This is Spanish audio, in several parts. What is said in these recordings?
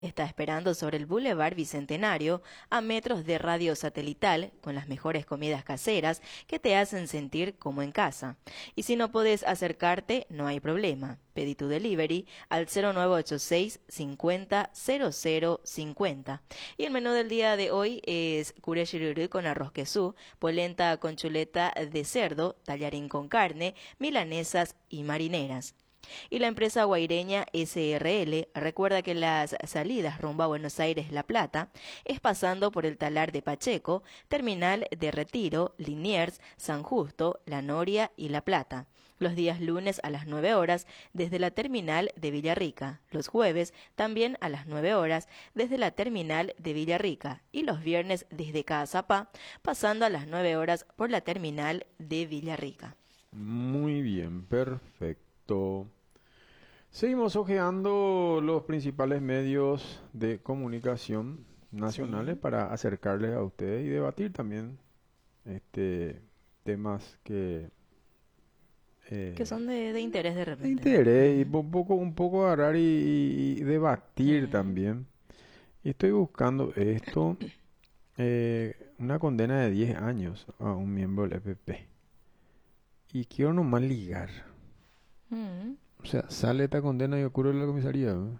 Está esperando sobre el Boulevard Bicentenario, a metros de radio satelital, con las mejores comidas caseras que te hacen sentir como en casa. Y si no podés acercarte, no hay problema. Pedí tu delivery al 0986 50 00 50. Y el menú del día de hoy es curé chirurú con arroz quesú, polenta con chuleta de cerdo, tallarín con carne, milanesas y marineras. Y la empresa guaireña SRL recuerda que las salidas rumbo a Buenos Aires-La Plata es pasando por el Talar de Pacheco, Terminal de Retiro, Liniers, San Justo, La Noria y La Plata. Los días lunes a las 9 horas desde la terminal de Villarrica, los jueves también a las 9 horas desde la terminal de Villarrica y los viernes desde Caazapá, pasando a las 9 horas por la terminal de Villarrica. Muy bien, perfecto. Seguimos hojeando los principales medios de comunicación nacionales Sí, para acercarles a ustedes y debatir también este, temas que que eh, son de interés de de repente, ¿no? interés y Ujú. un poco agarrar y debatir Mm, también. Y estoy buscando esto, una condena de 10 años a un miembro del EPP. Y quiero nomás ligar. mm, O sea, sale esta condena y ocurre en la comisaría, ¿no?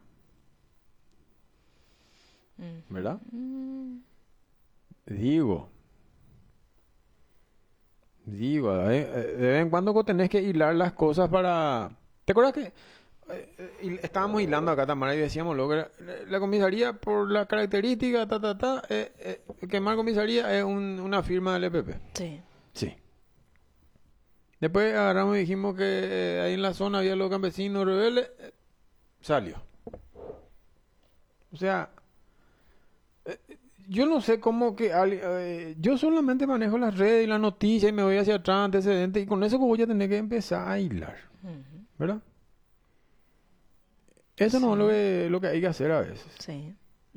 ujú, ¿Verdad? mm. Digo, digo, de vez en cuando tenés que hilar las cosas para... ¿Te acuerdas que estábamos hilando acá, Tamara, y decíamos luego que la comisaría, por la característica, quemar comisaría es una firma del EPP? Sí. Sí. Después agarramos y dijimos que ahí en la zona había los campesinos rebeldes, salió. O sea, yo no sé cómo que... yo solamente manejo las redes y las noticias y me voy hacia atrás, antecedentes, y con eso que voy a tener que empezar a hilar, Ujú. ¿verdad? Eso no es Sí, lo que hay que hacer a veces. sí,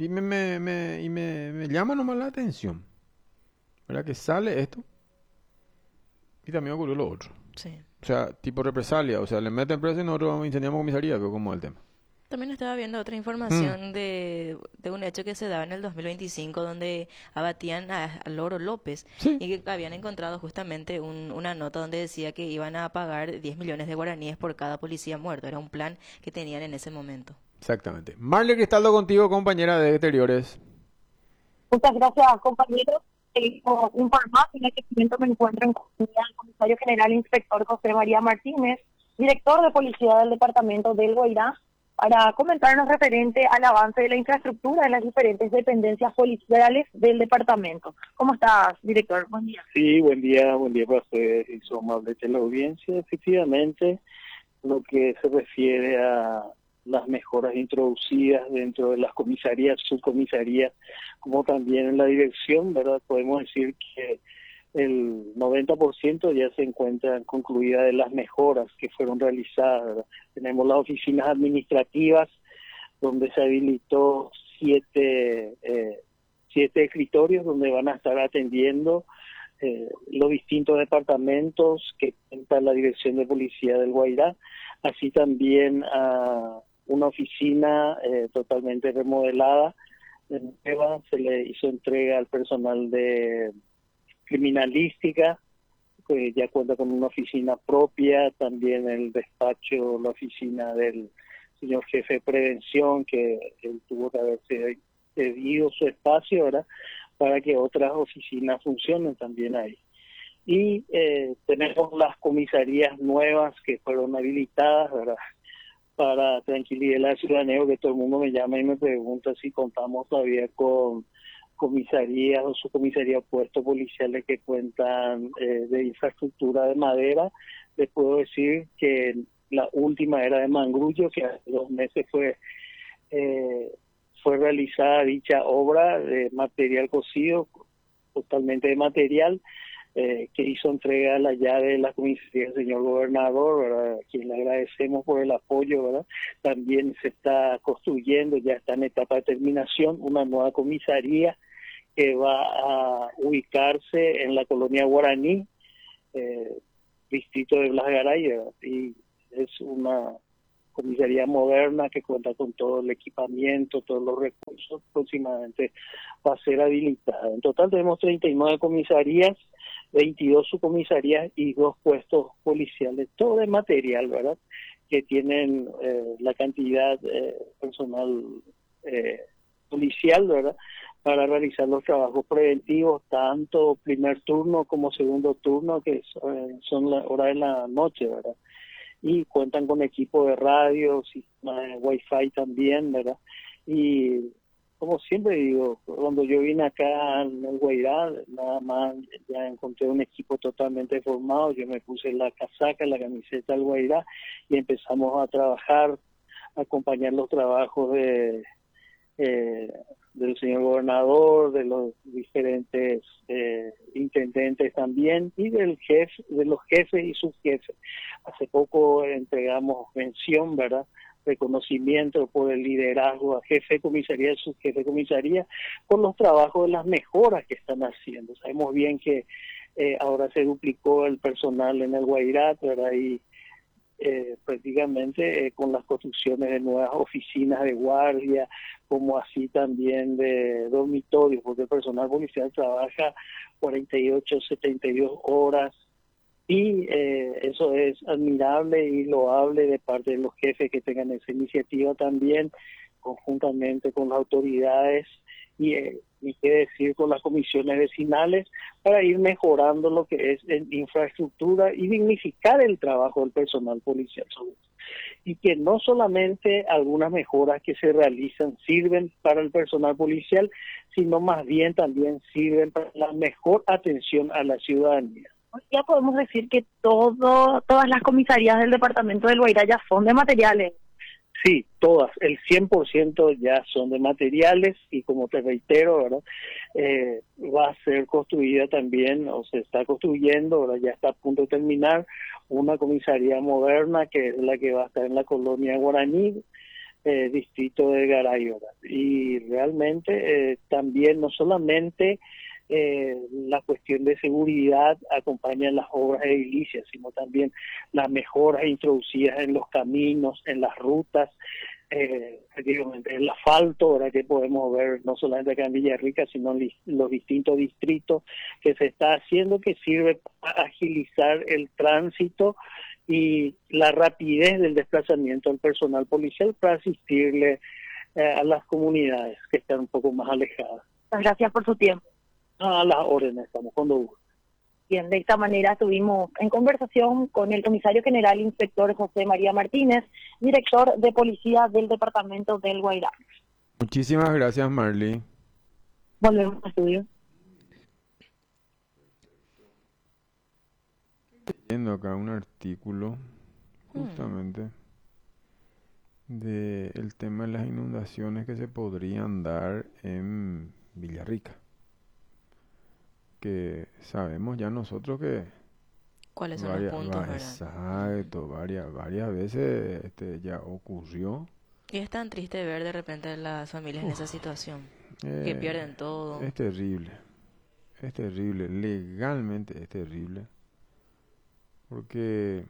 Me llama nomás la atención, ¿verdad? Que sale esto y también ocurrió lo otro. sí. O sea, tipo represalia, o sea, le meten preso y nosotros incendiamos comisaría, pero como es el tema. También estaba viendo otra Hmm, información de un hecho que se daba en el 2025 donde abatían a Loro López sí, y que habían encontrado justamente una nota donde decía que iban a pagar 10 millones de guaraníes por cada policía muerto. Era un plan que tenían en ese momento. exactamente. Marle Cristaldo contigo, compañera de exteriores. Muchas gracias, compañeros. Como informar, en este momento me encuentro en compañía del comisario general inspector José María Martínez, director de policía del departamento del Guairá, para comentarnos referente al avance de la infraestructura en las diferentes dependencias policiales del departamento. ¿Cómo estás, director? Buen día. Sí, buen día para ustedes y su amable teleaudiencia. Efectivamente, lo que se refiere a las mejoras introducidas dentro de las comisarías, subcomisarías, como también en la dirección, ¿verdad? Podemos decir que el 90% ya se encuentran concluidas de las mejoras que fueron realizadas, ¿verdad? Tenemos las oficinas administrativas, donde se habilitó siete escritorios donde van a estar atendiendo los distintos departamentos que cuenta la Dirección de Policía del Guairá, así también a una oficina totalmente remodelada, nueva, se le hizo entrega al personal de criminalística, que ya cuenta con una oficina propia, también el despacho, la oficina del señor jefe de prevención, que él tuvo que haberse cedido su espacio, ¿verdad? Para que otras oficinas funcionen también ahí. Y tenemos las comisarías nuevas que fueron habilitadas, ¿verdad? Para tranquilidad de la ciudadanía, que todo el mundo me llama y me pregunta si contamos todavía con comisarías o subcomisarías puestos policiales que cuentan de infraestructura de madera. Les puedo decir que la última era de Mangrullo, que hace 2 meses eh, fue realizada dicha obra de material cocido, totalmente de material, que hizo entrega a la llave de la comisaría del señor gobernador, ¿verdad? A quien le agradecemos por el apoyo, ¿verdad? También se está construyendo, ya está en etapa de terminación, una nueva comisaría que va a ubicarse en la colonia Guaraní, eh, distrito de Blas Garay, ¿verdad? Y es comisaría moderna que cuenta con todo el equipamiento, todos los recursos, próximamente va a ser habilitada. En total tenemos 39 comisarías, 22 subcomisarías y 2 puestos policiales, todo de material, ¿verdad? Que tienen la cantidad personal policial, ¿verdad? Para realizar los trabajos preventivos, tanto primer turno como segundo turno, que son la hora de la noche, ¿verdad? Y cuentan con equipo de radio, sistema de Wi-Fi también, ¿verdad? Y como siempre digo, cuando yo vine acá en el Guairá, nada más ya encontré un equipo totalmente formado, yo me puse la casaca, la camiseta del Guairá y empezamos a trabajar, a acompañar los trabajos del señor gobernador, de los diferentes intendentes también y de los jefes y subjefes. Hace poco entregamos mención, ¿verdad? Reconocimiento por el liderazgo a jefe de comisaría y subjefe de comisaría por los trabajos de las mejoras que están haciendo. Sabemos bien que ahora se duplicó el personal en el Guairá, ¿verdad? Y prácticamente con las construcciones de nuevas oficinas de guardia, como así también de dormitorios, porque el personal policial trabaja 48, 72 horas y eso es admirable y loable de parte de los jefes que tengan esa iniciativa también, conjuntamente con las autoridades y ni qué decir con las comisiones vecinales para ir mejorando lo que es en infraestructura y dignificar el trabajo del personal policial. Y que no solamente algunas mejoras que se realizan sirven para el personal policial, sino más bien también sirven para la mejor atención a la ciudadanía. Ya podemos decir que todas las comisarías del departamento del Guairá ya son de materiales. Sí, todas, el 100% ya son de materiales y como te reitero, ¿verdad? Va a ser construida también, o se está construyendo, ¿verdad? Ya está a punto de terminar, una comisaría moderna que es la que va a estar en la colonia Guaraní, distrito de Garay, ¿verdad? Y realmente también no solamente la cuestión de seguridad acompaña las obras edilicias, sino también las mejoras introducidas en los caminos, en las rutas, el asfalto, ahora que podemos ver no solamente acá en Villarrica, sino en los distintos distritos que se está haciendo, que sirve para agilizar el tránsito y la rapidez del desplazamiento del personal policial para asistirle a las comunidades que están un poco más alejadas. Muchas gracias por su tiempo. A las órdenes, estamos cuando guste. Bien, de esta manera estuvimos en conversación con el comisario general inspector José María Martínez, director de policía del departamento del Guairá. Muchísimas gracias, Marley. Volvemos al estudio. Viendo acá un artículo justamente del tema de las inundaciones que se podrían dar en Villarrica. Que sabemos ya nosotros que ¿Cuáles son los puntos, verdad? exacto, varias veces ya ocurrió. Y es tan triste ver de repente a las familias en esa situación, que pierden todo. Es terrible, legalmente es terrible, porque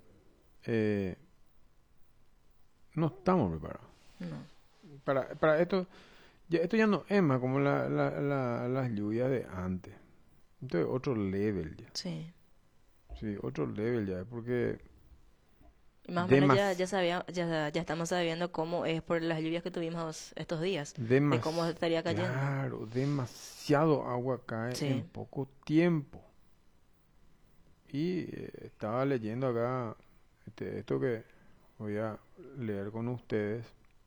no estamos preparados. No. Para esto, esto ya no es más como las lluvias de antes. Entonces, otro level ya. Sí. Sí, otro level ya, porque Y más o menos ya estamos sabiendo cómo es por las lluvias que tuvimos estos días, de cómo estaría cayendo. Claro, demasiado agua cae en poco tiempo. Y estaba leyendo acá esto que voy a leer con ustedes.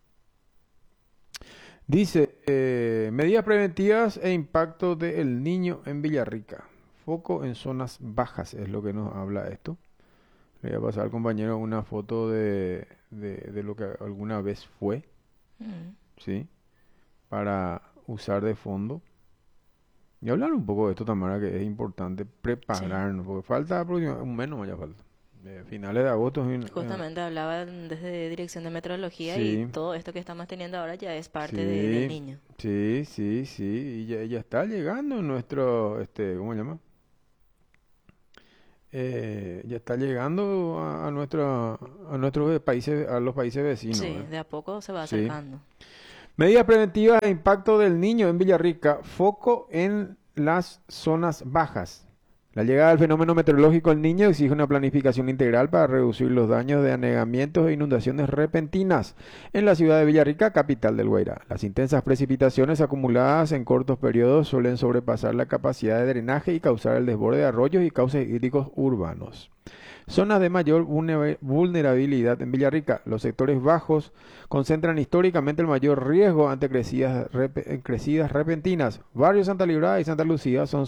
Dice, medidas preventivas e impacto del Niño en Villarrica. Foco en zonas bajas es lo que nos habla esto. Le voy a pasar al compañero una foto de lo que alguna vez fue, ¿sí? Para usar de fondo. Y hablar un poco de esto, Tamara, que es importante prepararnos, porque falta aproximadamente un mes, no ya falta. Finales de agosto. Justamente hablaba desde Dirección de Meteorología Sí. y todo esto que estamos teniendo ahora ya es parte del niño. Sí. Y ya está llegando nuestro, ¿cómo se llama? ya está llegando a nuestros países, a los países vecinos. Sí, de a poco se va Sí. acercando. Medidas preventivas de impacto del niño en Villarrica, foco en las zonas bajas. La llegada del fenómeno meteorológico El Niño exige una planificación integral para reducir los daños de anegamientos e inundaciones repentinas en la ciudad de Villarrica, capital del Guairá. Las intensas precipitaciones acumuladas en cortos periodos suelen sobrepasar la capacidad de drenaje y causar el desborde de arroyos y cauces hídricos urbanos. Zonas de mayor vulnerabilidad en Villarrica. Los sectores bajos concentran históricamente el mayor riesgo ante crecidas repentinas. Barrio Santa Librada y Santa Lucía son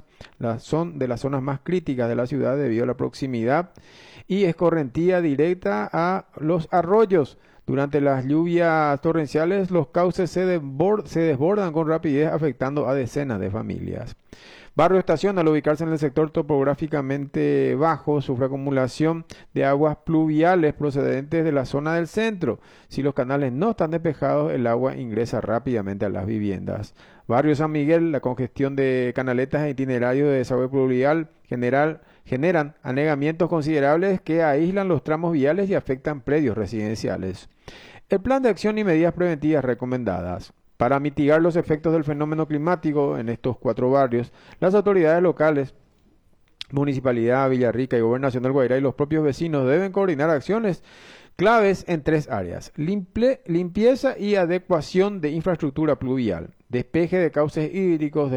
de las zonas más críticas de la ciudad debido a la proximidad y escorrentía directa a los arroyos. Durante las lluvias torrenciales, los cauces se desbordan con rapidez, afectando a decenas de familias. Barrio Estación, al ubicarse en el sector topográficamente bajo, sufre acumulación de aguas pluviales procedentes de la zona del centro. Si los canales no están despejados, el agua ingresa rápidamente a las viviendas. Barrio San Miguel, la congestión de canaletas e itinerarios de desagüe pluvial generan anegamientos considerables que aíslan los tramos viales y afectan predios residenciales. El plan de acción y medidas preventivas recomendadas. Para mitigar los efectos del fenómeno climático en estos 4 barrios, las autoridades locales, Municipalidad, Villarrica y Gobernación del Guairá y los propios vecinos deben coordinar acciones claves en 3 áreas: limpieza y adecuación de infraestructura pluvial, despeje de cauces hídricos,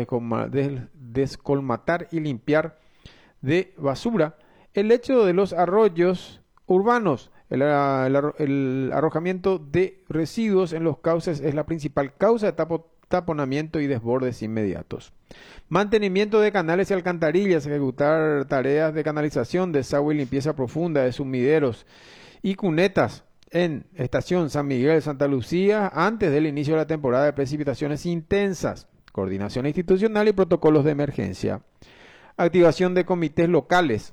descolmatar y limpiar de basura, el lecho de los arroyos urbanos. El arrojamiento de residuos en los cauces es la principal causa de taponamiento y desbordes inmediatos. Mantenimiento de canales y alcantarillas, ejecutar tareas de canalización, desagüe y limpieza profunda de sumideros y cunetas en Estación San Miguel, Santa Lucía, antes del inicio de la temporada de precipitaciones intensas. Coordinación institucional y protocolos de emergencia. Activación de comités locales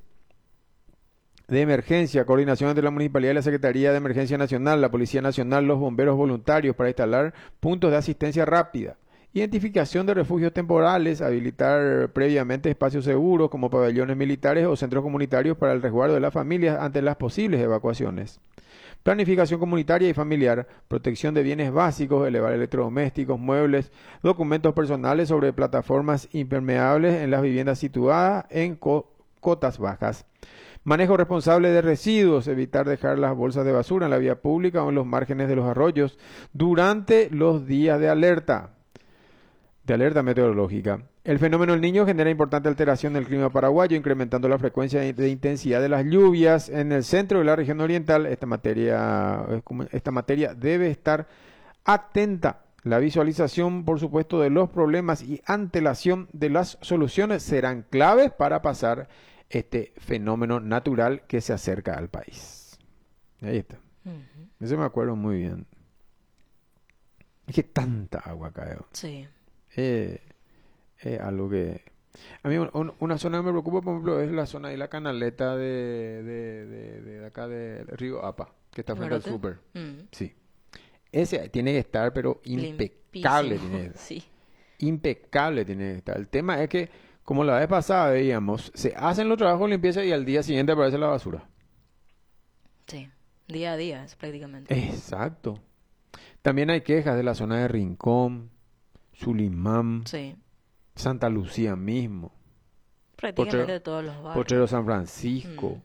de emergencia, coordinación entre la Municipalidad y la Secretaría de Emergencia Nacional, la Policía Nacional, los bomberos voluntarios para instalar puntos de asistencia rápida. Identificación de refugios temporales, habilitar previamente espacios seguros como pabellones militares o centros comunitarios para el resguardo de las familias ante las posibles evacuaciones. Planificación comunitaria y familiar, protección de bienes básicos, elevar electrodomésticos, muebles, documentos personales sobre plataformas impermeables en las viviendas situadas en cotas bajas. Manejo responsable de residuos, evitar dejar las bolsas de basura en la vía pública o en los márgenes de los arroyos durante los días de alerta meteorológica. El fenómeno El Niño genera importante alteración del clima paraguayo, incrementando la frecuencia de intensidad de las lluvias en el centro de la región oriental. Esta materia debe estar atenta. La visualización, por supuesto, de los problemas y antelación de las soluciones serán claves para pasar este fenómeno natural que se acerca al país. Ahí está. Eso me acuerdo muy bien. Es que tanta agua cae. Sí. Algo que... A mí una zona que me preocupa, por ejemplo, es la zona de la canaleta de acá del río Apa, que está frente al súper. Sí. Ese tiene que estar, pero impecable. Sí. Impecable tiene que estar. El tema es que, como la vez pasada veíamos, se hacen los trabajos de limpieza y al día siguiente aparece la basura. Sí, día a día es prácticamente. Exacto. También hay quejas de la zona de Rincón, Sulimán, Sí, Santa Lucía mismo, prácticamente de todos los barrios. Potrero San Francisco.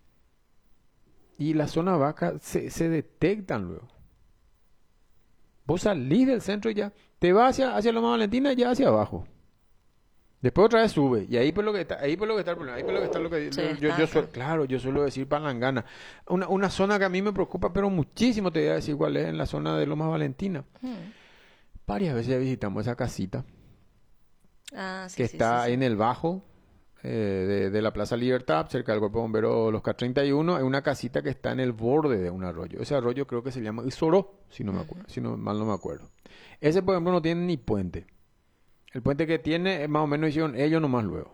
Y la zona vaca se detectan luego. Vos salís del centro y ya te vas hacia Loma Valentina y ya hacia abajo. Después otra vez sube. Y ahí por lo que está el problema. Ahí por lo que está lo que yo suelo decir palangana. Una zona que a mí me preocupa, pero muchísimo, te voy a decir cuál es, en la zona de Loma Valentina. Varias veces ya visitamos esa casita que está ahí en el bajo de la Plaza Libertad, cerca del Cuerpo de Bomberos Los K31. Hay una casita que está en el borde de un arroyo. Ese arroyo creo que se llama Isoró, si no me acuerdo, mal no me acuerdo. Ese, por ejemplo, no tiene ni puente. El puente que tiene, más o menos hicieron ellos nomás luego.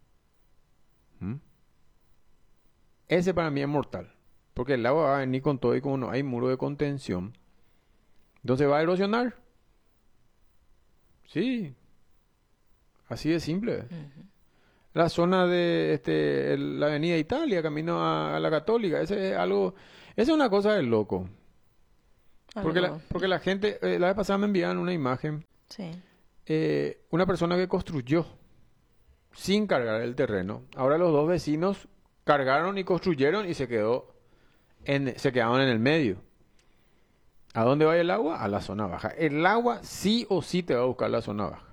Ese para mí es mortal. Porque el agua va a venir con todo y como no hay muro de contención, entonces va a erosionar. Sí. Así de simple. la zona de la Avenida Italia, camino a la Católica. Ese es algo, esa es una cosa de loco. Algo. Porque la gente, la vez pasada me enviaron una imagen, Sí. una persona que construyó sin cargar el terreno. Ahora los dos vecinos cargaron y construyeron y se quedaron en el medio. ¿A dónde va el agua? A la zona baja. El agua sí o sí te va a buscar la zona baja.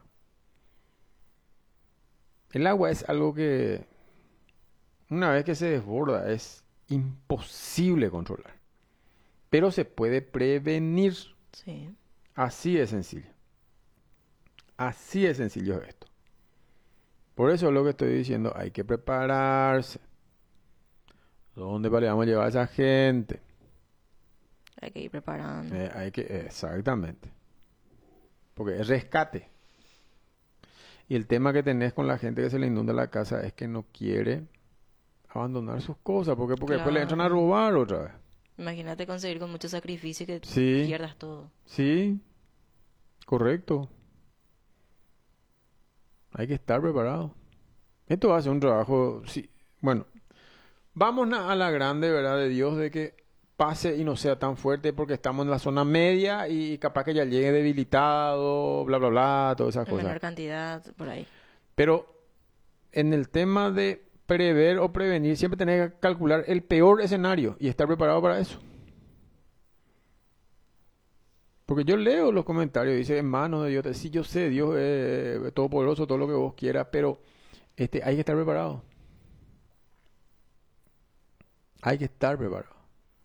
El agua es algo que una vez que se desborda es imposible controlar. Pero se puede prevenir. Sí. Así de sencillo. Así de sencillo es esto. Por eso es lo que estoy diciendo. Hay que prepararse. ¿Dónde le vamos a llevar a esa gente? Hay que ir preparando. Exactamente. Porque es rescate. Y el tema que tenés con la gente que se le inunda la casa es que no quiere abandonar sus cosas. ¿Por qué? Porque después le entran a robar otra vez. Imagínate conseguir con mucho sacrificio que Sí. pierdas todo. Sí, correcto. Hay que estar preparado. Esto va a ser un trabajo, sí. Bueno, vamos a la grande, ¿verdad? De Dios, de que pase y no sea tan fuerte porque estamos en la zona media y capaz que ya llegue debilitado, bla, bla, bla, todas esas En menor cosas. cantidad, por ahí. Pero en el tema de prever o prevenir, siempre tenés que calcular el peor escenario y estar preparado para eso. Porque yo leo los comentarios, dice, en manos de Dios, sí, yo sé, Dios es todopoderoso, todo lo que vos quieras, pero hay que estar preparado. Hay que estar preparado.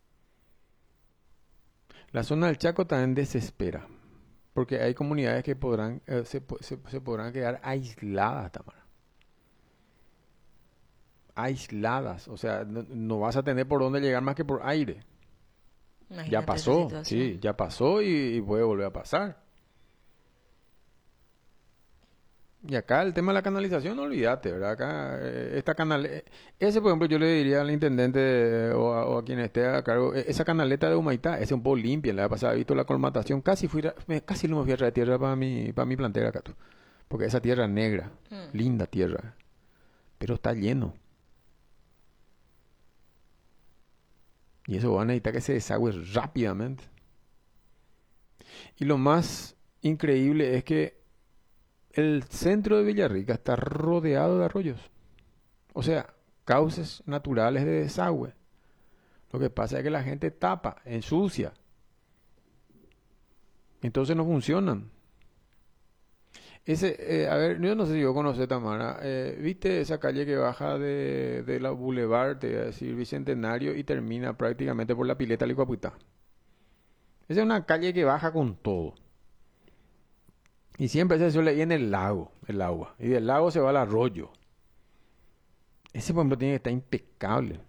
La zona del Chaco también desespera, porque hay comunidades que se podrán quedar aisladas, Tamara. Aisladas, o sea, no vas a tener por dónde llegar más que por aire. Imagínate Ya esa pasó, situación. sí, ya pasó y puede volver a pasar. Y acá el tema de la canalización, no olvídate, ¿verdad? Acá, ese, por ejemplo, yo le diría al intendente o a quien esté a cargo, esa canaleta de Humaitá, esa es un poco limpia. La vez pasada he visto la colmatación, casi no me fui a traer tierra para mi plantera acá, tú. Porque esa tierra es negra, linda tierra, pero está lleno. Y eso va a necesitar que se desagüe rápidamente. Y lo más increíble es que el centro de Villarrica está rodeado de arroyos. O sea, cauces naturales de desagüe. Lo que pasa es que la gente tapa, ensucia. Entonces no funcionan. A ver, yo no sé si yo conocí Tamara. ¿Viste esa calle que baja de la Boulevard, te voy a decir, Bicentenario, y termina prácticamente por la pileta Licuaputá? Esa es una calle que baja con todo. Y siempre se suele ir en el lago, el agua. Y del lago se va al arroyo. Ese, por ejemplo, tiene que estar impecable.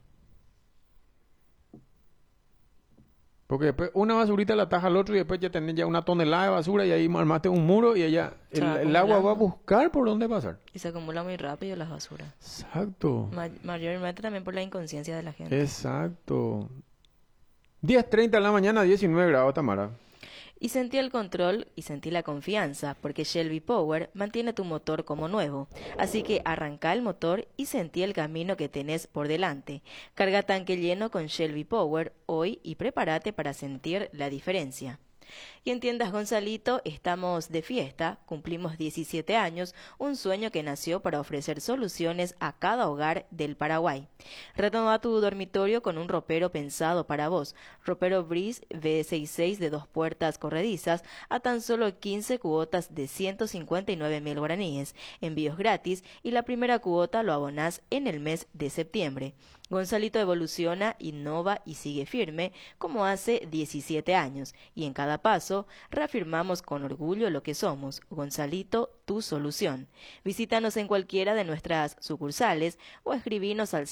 Porque después una basurita la ataja al otro y después ya tenés ya una tonelada de basura y ahí armaste un muro y allá el agua va a buscar por dónde pasar. Y se acumula muy rápido las basuras. Exacto. Mayormente también por la inconsciencia de la gente. Exacto. 10:30 de la mañana, 19 grados, Tamara. Y sentí el control y sentí la confianza, porque Shelby Power mantiene tu motor como nuevo. Así que arranca el motor y sentí el camino que tenés por delante. Carga tanque lleno con Shelby Power hoy y prepárate para sentir la diferencia. Y en Tiendas Gonzalito estamos de fiesta, cumplimos 17 años, un sueño que nació para ofrecer soluciones a cada hogar del Paraguay. Retoma tu dormitorio con un ropero pensado para vos, ropero Breeze V66 de 2 puertas corredizas a tan solo 15 cuotas de 159.000 guaraníes, envíos gratis y la primera cuota lo abonás en el mes de septiembre. Gonzalito evoluciona, innova y sigue firme como hace 17 años y en cada paso reafirmamos con orgullo lo que somos. Gonzalito, tu solución. Visítanos en cualquiera de nuestras sucursales o escribinos al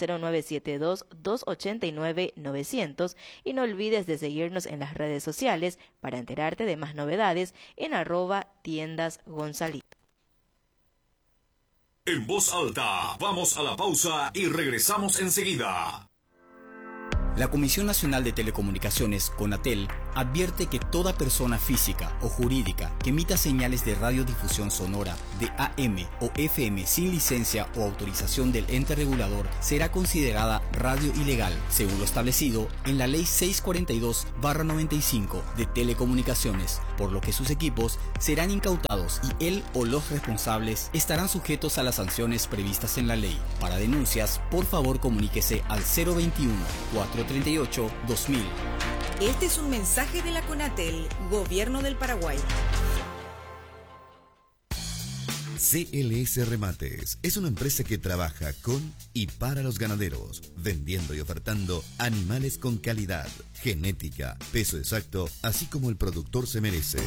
0972-289-900 y no olvides de seguirnos en las redes sociales para enterarte de más novedades en @tiendasgonzalito. En voz alta, vamos a la pausa y regresamos enseguida. La Comisión Nacional de Telecomunicaciones, CONATEL, advierte que toda persona física o jurídica que emita señales de radiodifusión sonora de AM o FM sin licencia o autorización del ente regulador será considerada radio ilegal, según lo establecido en la Ley 642/95 de Telecomunicaciones, por lo que sus equipos serán incautados y él o los responsables estarán sujetos a las sanciones previstas en la ley. Para denuncias, por favor comuníquese al 021-438-2000. Este es un mensaje de la CONATEL, Gobierno del Paraguay. CLS Remates es una empresa que trabaja con y para los ganaderos, vendiendo y ofertando animales con calidad, genética, peso exacto, así como el productor se merece.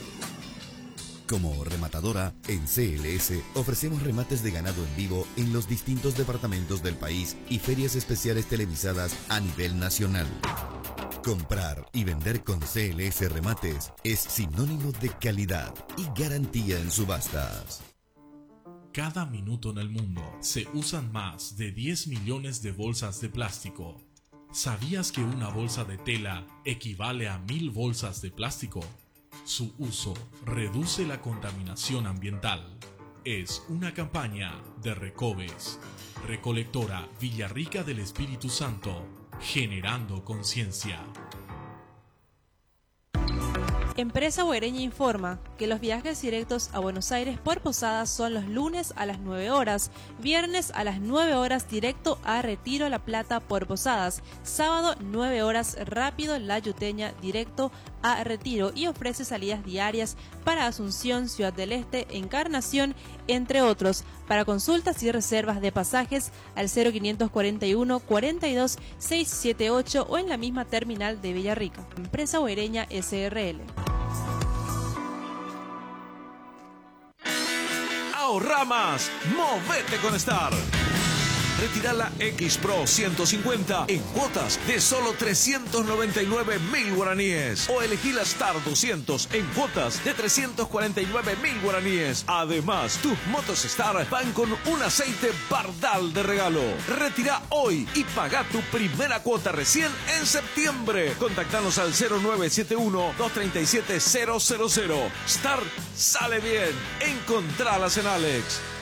Como rematadora, en CLS ofrecemos remates de ganado en vivo en los distintos departamentos del país y ferias especiales televisadas a nivel nacional. Comprar y vender con CLS Remates es sinónimo de calidad y garantía en subastas. Cada minuto en el mundo se usan más de 10 millones de bolsas de plástico. ¿Sabías que una bolsa de tela equivale a 1000 bolsas de plástico? Su uso reduce la contaminación ambiental. Es una campaña de Recoves, Recolectora Villarrica del Espíritu Santo, generando conciencia. Empresa Guaireña informa que los viajes directos a Buenos Aires por Posadas son los lunes a las 9 horas, viernes a las 9 horas directo a Retiro La Plata por Posadas, sábado 9 horas rápido La Yuteña directo a Retiro y ofrece salidas diarias para Asunción, Ciudad del Este, Encarnación, entre otros. Para consultas y reservas de pasajes al 0541 42 678 o en la misma terminal de Villarrica. Empresa Guaireña SRL. Ahorra más, movete con Star. Retira la X Pro 150 en cuotas de solo 399.000 guaraníes. O elegí la Star 200 en cuotas de 349.000 guaraníes. Además, tus motos Star van con un aceite Bardal de regalo. Retira hoy y paga tu primera cuota recién en septiembre. Contactanos al 0971-237-000. Star sale bien. Encontralas en Alex.